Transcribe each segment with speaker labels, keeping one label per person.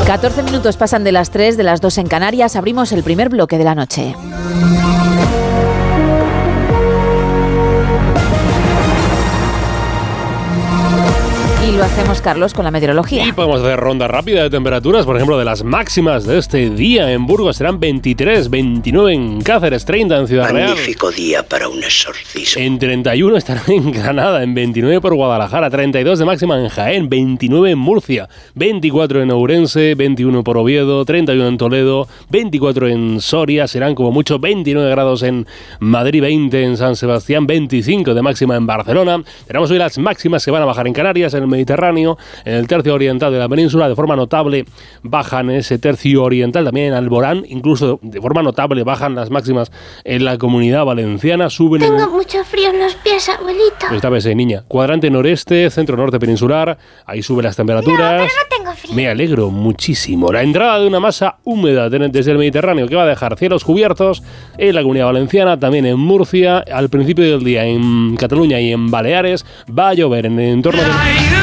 Speaker 1: 14 minutos pasan de las 3, de las 2 en Canarias. Abrimos el primer bloque de la noche. Y lo hacemos, Carlos, con la meteorología.
Speaker 2: Y podemos hacer ronda rápida de temperaturas, por ejemplo, de las máximas de este día. En Burgos serán 23, 29 en Cáceres, 30 en Ciudad Real.
Speaker 3: Magnífico día para un exorcismo.
Speaker 2: En 31 estarán en Granada, en 29 por Guadalajara, 32 de máxima en Jaén, 29 en Murcia, 24 en Ourense, 21 por Oviedo, 31 en Toledo, 24 en Soria, serán como mucho 29 grados en Madrid, 20 en San Sebastián, 25 de máxima en Barcelona. Tenemos hoy las máximas que van a bajar en Canarias, en el Mediterráneo, en el tercio oriental de la península, de forma notable bajan ese tercio oriental, también en Alborán, incluso de forma notable bajan las máximas en la Comunidad Valenciana, suben...
Speaker 4: Tengo mucho frío en los pies, abuelito.
Speaker 2: Pues esta vez, niña. Cuadrante noreste, centro norte peninsular, ahí suben las temperaturas.
Speaker 4: No, pero no tengo frío.
Speaker 2: Me alegro muchísimo. La entrada de una masa húmeda desde el Mediterráneo que va a dejar cielos cubiertos en la Comunidad Valenciana, también en Murcia, al principio del día en Cataluña y en Baleares, va a llover en el entorno del...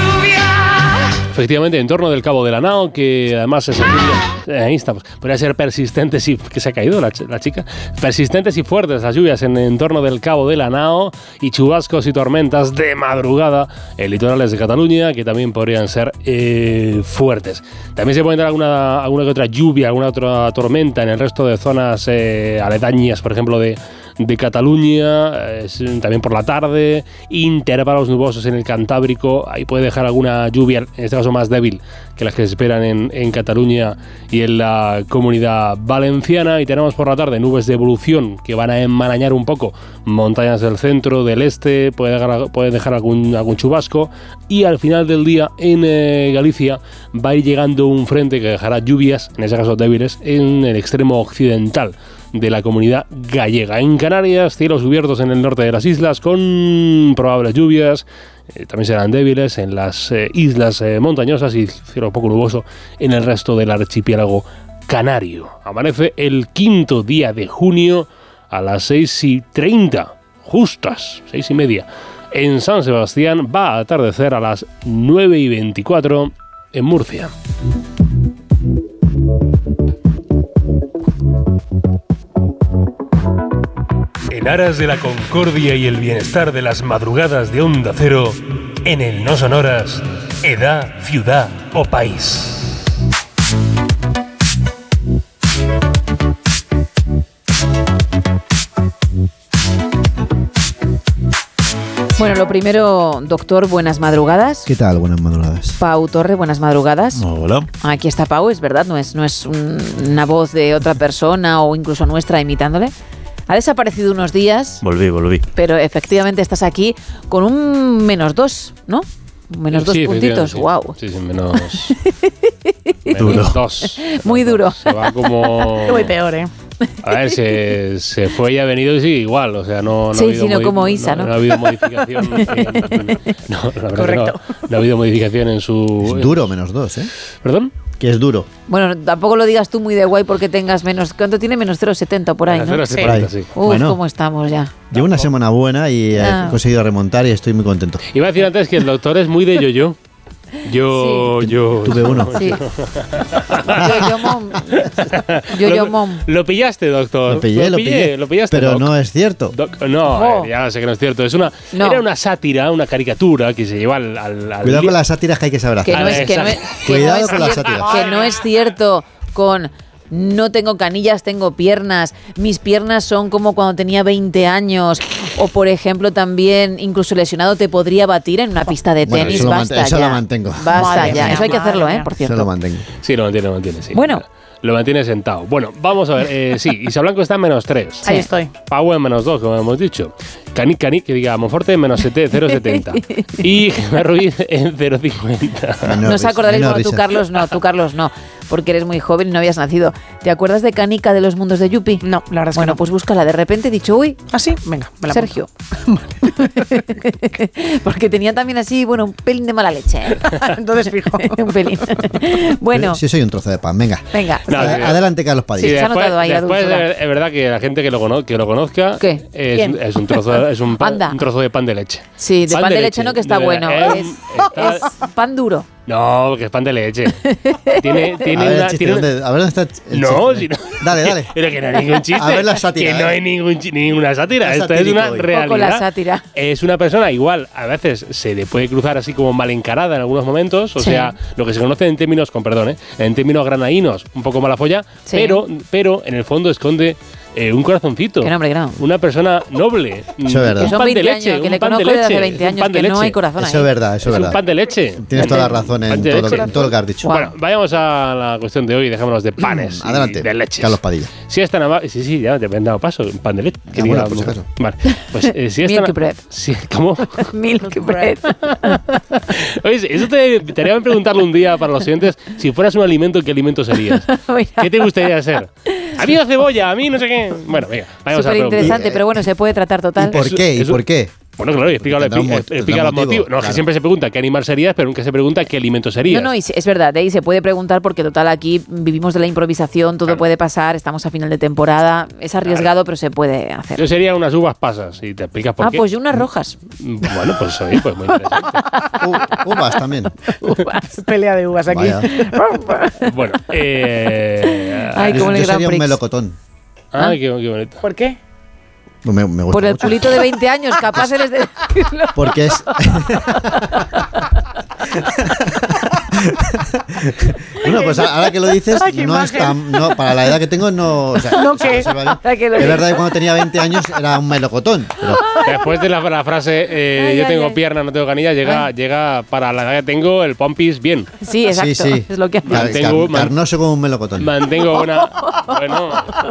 Speaker 2: Efectivamente, en torno del Cabo de la Nao, que además es ahí estamos. Podría ser persistentes y... que se ha caído la chica. Persistentes y fuertes las lluvias en el entorno del Cabo de la Nao y chubascos y tormentas de madrugada en litorales de Cataluña, que también podrían ser fuertes. También se puede dar alguna que otra lluvia, alguna otra tormenta en el resto de zonas aledañas, por ejemplo, de Cataluña, también por la tarde, intervalos nubosos en el Cantábrico, ahí puede dejar alguna lluvia, en este caso más débil que las que se esperan en Cataluña y en la Comunidad Valenciana, y tenemos por la tarde nubes de evolución que van a enmarañar un poco montañas del centro, del este, puede dejar algún chubasco, y al final del día en Galicia va a ir llegando un frente que dejará lluvias, en ese caso débiles, en el extremo occidental de la Comunidad Gallega. En Canarias, cielos cubiertos en el norte de las islas con probables lluvias, también serán débiles en las islas montañosas, y cielo poco nuboso en el resto del archipiélago canario. Amanece el quinto día de junio a las 6:30, justas, 6:30. En San Sebastián va a atardecer a las 9:24 en Murcia. En aras de la concordia y el bienestar de las madrugadas de Onda Cero, en el No Sonoras, edad, ciudad o país.
Speaker 1: Bueno, lo primero, doctor, buenas madrugadas.
Speaker 5: ¿Qué tal? Buenas madrugadas.
Speaker 1: Pau Torre, buenas madrugadas.
Speaker 5: Hola.
Speaker 1: Aquí está Pau, es verdad, no es una voz de otra persona o incluso nuestra imitándole. Ha desaparecido unos días.
Speaker 5: Volví.
Speaker 1: Pero efectivamente estás aquí con un -2, ¿no? -2 puntitos.
Speaker 2: Sí.
Speaker 1: Wow.
Speaker 2: Sí, menos 2.
Speaker 1: Muy duro.
Speaker 2: Se va como...
Speaker 1: Muy peor, ¿eh?
Speaker 2: A ver, se fue y ha venido y sigue igual, o sea, no
Speaker 1: sí,
Speaker 2: ha habido
Speaker 1: sino como Isa, ¿no?
Speaker 2: No ha habido modificación.
Speaker 1: Correcto.
Speaker 2: No ha habido modificación en su...
Speaker 5: Es duro -2, ¿eh?
Speaker 2: ¿Perdón?
Speaker 5: Que es duro.
Speaker 1: Bueno, tampoco lo digas tú muy de guay porque tengas menos... ¿Cuánto tiene? -0,70 por ahí, ¿no?
Speaker 2: 0,70, sí.
Speaker 1: Uf,
Speaker 5: bueno,
Speaker 1: ¿cómo estamos ya?
Speaker 5: Llevo una semana buena y he conseguido remontar y estoy muy contento.
Speaker 2: Iba a decir antes que el doctor es muy de yo-yo. Yo
Speaker 5: tuve uno.
Speaker 1: Sí. Yo mom.
Speaker 2: Lo pillaste, doctor.
Speaker 5: Lo pillé.
Speaker 2: Lo pillaste,
Speaker 5: pero
Speaker 2: doc.
Speaker 5: no es cierto.
Speaker 2: Ya sé que no es cierto. Era una sátira, una caricatura que se lleva al
Speaker 5: Cuidado con las sátiras que hay que saber hacer.
Speaker 1: Cuidado con las sátiras. Que no es cierto con... No tengo canillas, tengo piernas. Mis piernas son como cuando tenía 20 años. O, por ejemplo, también, incluso lesionado, te podría batir en una pista de tenis.
Speaker 5: Eso
Speaker 1: Basta
Speaker 5: eso
Speaker 1: ya.
Speaker 5: lo mantengo.
Speaker 1: Basta ya. Eso hay que hacerlo, por cierto.
Speaker 5: Eso lo mantengo.
Speaker 2: Sí, lo mantiene, sí.
Speaker 1: Bueno.
Speaker 2: Lo mantiene sentado. Bueno, vamos a ver. Sí, Isa Blanco está en -3.
Speaker 1: Ahí estoy.
Speaker 2: Pau en -2, como hemos dicho. Cani, que diga Monforte en -0,70. Y Gemma Ruiz en 0,50.
Speaker 1: No os acordaréis, bueno, tú Carlos no, porque eres muy joven y no habías nacido. ¿Te acuerdas de Canica de los mundos de Yupi?
Speaker 6: No, la verdad es que
Speaker 1: bueno,
Speaker 6: no.
Speaker 1: pues búscala. De repente he dicho, uy.
Speaker 6: ¿Ah, sí? Venga, me la
Speaker 1: Sergio. Porque tenía también así, bueno, un pelín de mala leche.
Speaker 6: Entonces fijo.
Speaker 1: Un pelín. Bueno.
Speaker 5: Sí, soy un trozo de pan, venga.
Speaker 2: No, No,
Speaker 5: Adelante, Carlos Padilla.
Speaker 2: Sí,
Speaker 1: Se ha notado ahí la
Speaker 2: después
Speaker 1: dulzura.
Speaker 2: es verdad que la gente que lo conozca
Speaker 1: ¿Qué?
Speaker 2: es un trozo,
Speaker 1: Anda.
Speaker 2: un trozo de pan de leche.
Speaker 1: Sí, de pan de leche no, que está
Speaker 2: De
Speaker 1: bueno.
Speaker 2: verdad,
Speaker 1: Es pan duro.
Speaker 2: No, que es pan de leche. Tiene
Speaker 5: A ver,
Speaker 2: una.
Speaker 5: el chiste,
Speaker 2: Tiene
Speaker 5: a ver dónde está el
Speaker 2: no,
Speaker 5: chiste.
Speaker 2: si no.
Speaker 5: Dale.
Speaker 2: Pero que no hay ningún chiste.
Speaker 5: A ver la sátira,
Speaker 2: Que no hay ninguna sátira.
Speaker 5: Es
Speaker 2: Esto es
Speaker 5: satírico
Speaker 2: una
Speaker 5: hoy.
Speaker 2: realidad.
Speaker 1: Poco la sátira.
Speaker 2: Es una persona igual, a veces se le puede cruzar así como mal encarada en algunos momentos. O
Speaker 1: Sí.
Speaker 2: sea, lo que se conoce en términos, con perdón, en términos granaínos, un poco mala folla.
Speaker 1: Sí.
Speaker 2: Pero en el fondo esconde un corazoncito.
Speaker 1: Que no, hombre, que no.
Speaker 2: Una persona noble.
Speaker 5: Eso es verdad.
Speaker 2: Un
Speaker 1: Que son
Speaker 2: pan de
Speaker 1: 20
Speaker 2: leche.
Speaker 1: años, que
Speaker 2: un
Speaker 1: le
Speaker 2: pan de
Speaker 1: conozco desde hace
Speaker 2: leche,
Speaker 1: 20
Speaker 2: un
Speaker 1: años,
Speaker 2: pan de
Speaker 1: que no hay
Speaker 2: leche.
Speaker 1: corazón
Speaker 5: Eso
Speaker 1: ahí.
Speaker 5: es verdad, eso es
Speaker 2: Es un
Speaker 5: verdad.
Speaker 2: pan de leche.
Speaker 5: Tienes toda la razón
Speaker 2: Pan
Speaker 5: en
Speaker 2: de
Speaker 5: todo,
Speaker 2: leche.
Speaker 5: en todo lo que has dicho.
Speaker 1: Guau.
Speaker 2: Bueno, vayamos a la cuestión de hoy. Dejémonos de panes. y
Speaker 5: Adelante,
Speaker 2: de leches.
Speaker 5: Carlos Padilla.
Speaker 2: Si es tan amable. Sí, ya te he dado paso. Pan de leche.
Speaker 5: Ah, bueno, por si acaso.
Speaker 2: Vale. Pues si es
Speaker 1: Milk
Speaker 2: tan.
Speaker 1: bread.
Speaker 2: ¿Cómo?
Speaker 1: Milk bread.
Speaker 2: Oye, eso te haría bien preguntarle un día para los siguientes. Si fueras un alimento, ¿qué alimento serías?
Speaker 1: Mira.
Speaker 2: ¿Qué te gustaría ser? A mí la cebolla, a mí no sé qué. Bueno, venga, vayamos a
Speaker 1: Súper
Speaker 2: la pregunta.
Speaker 1: interesante, pero bueno, se puede tratar
Speaker 5: ¿Y
Speaker 1: total.
Speaker 5: por qué? ¿Y
Speaker 2: eso-
Speaker 5: por qué?
Speaker 2: Bueno, claro, y explica
Speaker 5: Tendrá un
Speaker 2: explica los
Speaker 5: motivo,
Speaker 2: motivos. No, es que
Speaker 5: claro.
Speaker 2: siempre se pregunta qué animal serías, pero nunca se pregunta qué alimento serías.
Speaker 1: No, y es verdad, y se puede preguntar porque total aquí vivimos de la improvisación, todo
Speaker 2: Claro.
Speaker 1: puede pasar, estamos a final de temporada, es arriesgado, pero se puede hacer.
Speaker 2: Yo sería unas uvas pasas y te explicas por qué.
Speaker 1: Pues yo unas rojas.
Speaker 2: Bueno, pues oye, pues muy interesante.
Speaker 5: Uvas también.
Speaker 6: Pelea de uvas aquí.
Speaker 5: Vaya.
Speaker 2: Bueno,
Speaker 1: Ay,
Speaker 5: Yo
Speaker 1: como en el Grand
Speaker 5: sería un
Speaker 1: Prix.
Speaker 5: melocotón.
Speaker 2: ay, qué bonito.
Speaker 6: ¿Por qué?
Speaker 5: Me gusta
Speaker 1: Por el
Speaker 5: mucho.
Speaker 1: culito de 20 años, capaces de decirlo.
Speaker 5: Porque es. Bueno, pues ahora que lo dices,
Speaker 6: Ay, qué
Speaker 5: no es
Speaker 6: imagen.
Speaker 5: tan. No, para la edad que tengo, no. O sea,
Speaker 6: ¿No
Speaker 5: se
Speaker 6: qué?
Speaker 5: observa bien.
Speaker 1: Ay, que lo
Speaker 5: Es
Speaker 1: dices.
Speaker 5: verdad que cuando tenía 20 años era un melocotón. Pero
Speaker 2: Después de la frase
Speaker 1: Ay,
Speaker 2: yo
Speaker 1: ay,
Speaker 2: tengo
Speaker 1: ay.
Speaker 2: pierna, no tengo canilla, llega para la edad que tengo el pompis bien.
Speaker 1: Sí, exacto,
Speaker 5: sí.
Speaker 1: es lo que hace.
Speaker 2: Mantengo-
Speaker 5: carnoso como un melocotón.
Speaker 2: Mantengo una. Bueno,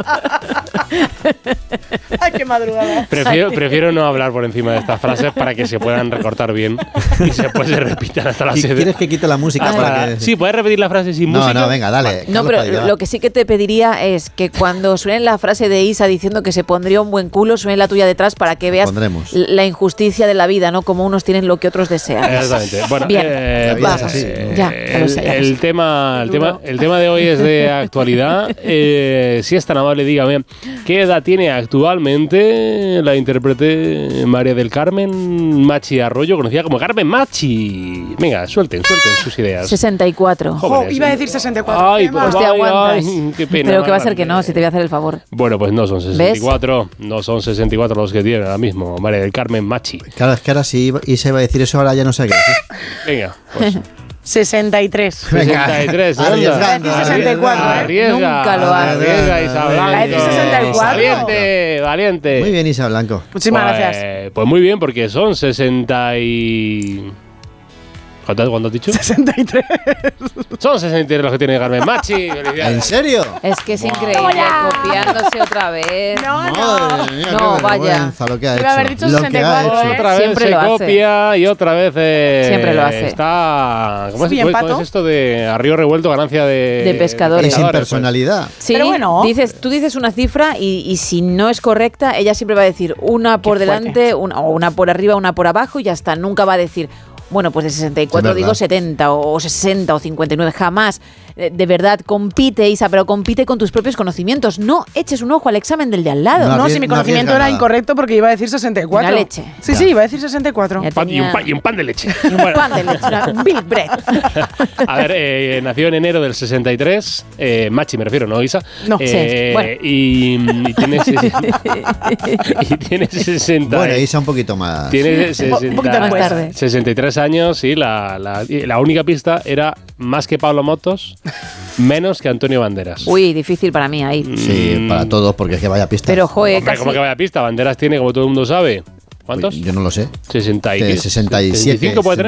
Speaker 6: Ay, qué madrugada.
Speaker 2: prefiero no hablar por encima de estas frases para que se puedan recortar bien y después se repitan hasta la sede.
Speaker 5: ¿Quieres que quite la música para que.?
Speaker 2: Sí, puedes repetir la frase sin
Speaker 5: No,
Speaker 2: música.
Speaker 5: no, venga, dale.
Speaker 1: No,
Speaker 5: Carlos
Speaker 1: pero
Speaker 5: Padilla, va.
Speaker 1: lo que sí que te pediría es que cuando suene la frase de Isa diciendo que se pondría un buen culo, suene la tuya detrás para que veas
Speaker 5: Pondremos.
Speaker 1: la injusticia de la vida, ¿no? Como unos tienen lo que otros desean.
Speaker 2: Exactamente. Bueno,
Speaker 1: Bien,
Speaker 5: La vida es
Speaker 1: vamos.
Speaker 5: así.
Speaker 1: Ya lo sé, ya lo sé.
Speaker 2: el tema de hoy es de actualidad. Si es tan amable, dígame, ¿qué edad tiene actualmente la intérprete María del Carmen Machi Arroyo, conocida como Carmen Machi? Venga, suelten sus ideas.
Speaker 1: 64.
Speaker 2: Jóvenes.
Speaker 6: Iba a decir 64.
Speaker 2: Ay,
Speaker 6: ¿Qué
Speaker 2: pues
Speaker 6: más?
Speaker 1: Pues te
Speaker 2: ay,
Speaker 1: aguantas.
Speaker 2: ay, qué pena.
Speaker 1: Pero que va a ser
Speaker 2: Bárbara.
Speaker 1: que no, si te voy a hacer el favor.
Speaker 2: Bueno, pues no son 64, no son 64 los que tienen ahora mismo María del Carmen Machi.
Speaker 5: Claro, es que ahora si Isa iba a decir eso, ahora ya no sé qué decir.
Speaker 2: Venga, pues
Speaker 6: 63.
Speaker 5: Venga,
Speaker 2: 63,
Speaker 5: arriesgando,
Speaker 6: anda. 64, ¿eh?
Speaker 2: Arriesga,
Speaker 1: Nunca lo hace.
Speaker 2: arriesga, Isa Blanco.
Speaker 6: La de 64.
Speaker 2: Valiente, valiente.
Speaker 5: Muy bien, Isa Blanco.
Speaker 6: Muchísimas
Speaker 2: Pues-
Speaker 6: gracias.
Speaker 2: Pues muy bien, porque son 60 y... ¿Cuánto has dicho?
Speaker 6: 63.
Speaker 2: Son 63 los que tiene Carmen Machi.
Speaker 5: ¿En
Speaker 2: Felicidades.
Speaker 5: serio?
Speaker 1: Es que es increíble, copiándose otra vez.
Speaker 5: Madre mía,
Speaker 1: No,
Speaker 5: qué
Speaker 1: vaya.
Speaker 5: vergüenza lo que ha
Speaker 6: Iba a haber
Speaker 5: hecho.
Speaker 6: dicho
Speaker 5: Lo que ha
Speaker 6: 64,
Speaker 5: hecho.
Speaker 2: Otra vez
Speaker 1: Siempre
Speaker 2: se
Speaker 1: lo hace.
Speaker 2: copia y otra vez
Speaker 1: Siempre lo hace.
Speaker 2: está... ¿Cómo
Speaker 6: ¿Sí,
Speaker 2: es
Speaker 6: empato?
Speaker 2: esto de a río revuelto ganancia de
Speaker 1: pescadores.
Speaker 5: Y sin
Speaker 2: pues?
Speaker 5: personalidad.
Speaker 1: Sí,
Speaker 6: Pero bueno.
Speaker 1: tú dices una cifra y si no es correcta, ella siempre va a decir una por
Speaker 6: Qué
Speaker 1: delante, una por arriba, una por abajo y ya está. Nunca va a decir, bueno, pues de 64
Speaker 5: Sí,
Speaker 1: digo
Speaker 5: verdad.
Speaker 1: 70 o 60 o 59, jamás. De verdad, compite, Isa, pero compite con tus propios conocimientos. No eches un ojo al examen del de al lado.
Speaker 5: No,
Speaker 6: No, si mi
Speaker 5: no
Speaker 6: conocimiento
Speaker 5: arriesga
Speaker 6: era
Speaker 5: nada.
Speaker 6: incorrecto porque iba a decir 64.
Speaker 1: Una leche.
Speaker 6: Sí, sí, iba a decir 64.
Speaker 1: Ya
Speaker 2: Pan- y, un
Speaker 1: tenía-
Speaker 2: pan, y un pan de leche.
Speaker 1: Un pan de leche, un milk bread.
Speaker 2: A ver, nació en enero del 63, Machi me refiero, ¿no, Isa?
Speaker 6: No.
Speaker 1: Sí, bueno.
Speaker 2: Y tiene, y tiene 60.
Speaker 5: Bueno, Isa un poquito más.
Speaker 2: Tiene
Speaker 6: Un poquito
Speaker 1: Más
Speaker 6: después.
Speaker 1: tarde.
Speaker 2: 63 años y la única pista era más que Pablo Motos, menos que Antonio Banderas.
Speaker 1: Uy, difícil para mí ahí.
Speaker 5: Sí, para todos, porque es que vaya pista.
Speaker 1: Pero, joder,
Speaker 2: Hombre,
Speaker 1: casi...
Speaker 2: ¿cómo que vaya pista? Banderas tiene, como todo el mundo sabe. ¿Cuántos?
Speaker 5: Yo no lo sé.
Speaker 2: 60 y
Speaker 5: 67.
Speaker 2: 65 puede tener.